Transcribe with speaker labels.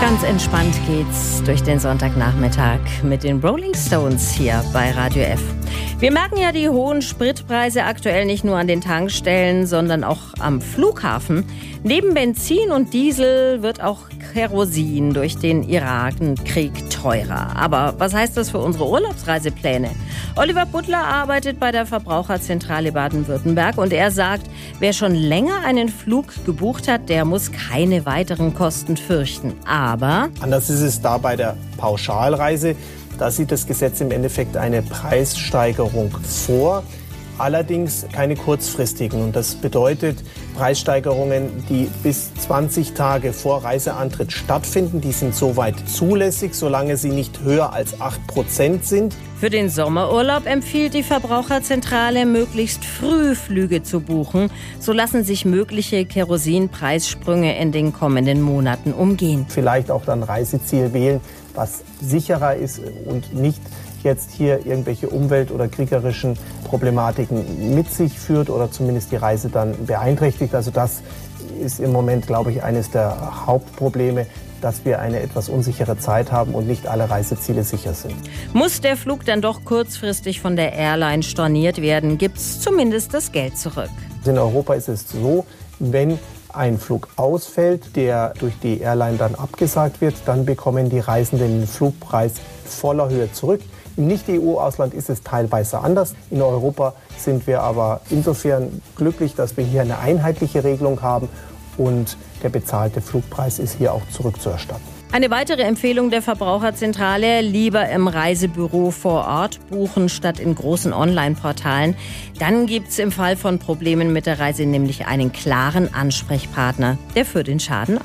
Speaker 1: Ganz entspannt geht's durch den Sonntagnachmittag mit den Rolling Stones hier bei Radio F. Wir merken ja die hohen Spritpreise aktuell nicht nur an den Tankstellen, sondern auch am Flughafen. Neben Benzin und Diesel wird auch Kerosin durch den Irakkrieg teurer. Aber was heißt das für unsere Urlaubsreisepläne? Oliver Butler arbeitet bei der Verbraucherzentrale Baden-Württemberg und er sagt, wer schon länger einen Flug gebucht hat, der muss keine weiteren Kosten fürchten. Aber
Speaker 2: anders ist es da bei der Pauschalreise. Da sieht das Gesetz im Endeffekt eine Preissteigerung vor, allerdings keine kurzfristigen. Und das bedeutet Preissteigerungen, die bis 20 Tage vor Reiseantritt stattfinden. Die sind soweit zulässig, solange sie nicht höher als 8% sind.
Speaker 1: Für den Sommerurlaub empfiehlt die Verbraucherzentrale, möglichst früh Flüge zu buchen. So lassen sich mögliche Kerosinpreissprünge in den kommenden Monaten umgehen.
Speaker 2: Vielleicht auch dann Reiseziel wählen, was sicherer ist und nicht jetzt hier irgendwelche umwelt- oder kriegerischen Problematiken mit sich führt oder zumindest die Reise dann beeinträchtigt. Also das ist im Moment, glaube ich, eines der Hauptprobleme, dass wir eine etwas unsichere Zeit haben und nicht alle Reiseziele sicher sind.
Speaker 1: Muss der Flug dann doch kurzfristig von der Airline storniert werden, gibt es zumindest das Geld zurück.
Speaker 2: In Europa ist es so, wenn ein Flug ausfällt, der durch die Airline dann abgesagt wird, dann bekommen die Reisenden den Flugpreis voller Höhe zurück. Im Nicht-EU-Ausland ist es teilweise anders. In Europa sind wir aber insofern glücklich, dass wir hier eine einheitliche Regelung haben und der bezahlte Flugpreis ist hier auch zurückzuerstatten.
Speaker 1: Eine weitere Empfehlung der Verbraucherzentrale: lieber im Reisebüro vor Ort buchen statt in großen Online-Portalen. Dann gibt es im Fall von Problemen mit der Reise nämlich einen klaren Ansprechpartner, der für den Schaden